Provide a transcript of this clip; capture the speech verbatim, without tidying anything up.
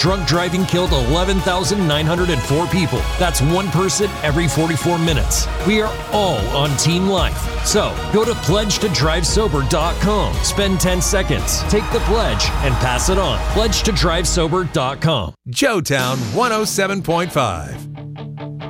drunk driving killed eleven thousand nine hundred four people. That's one person every forty-four minutes. We are all on Team Life. So go to pledge to drive sober dot com. Spend ten seconds, take the pledge, and pass it on. pledge to drive sober dot com. Joetown one oh seven point five.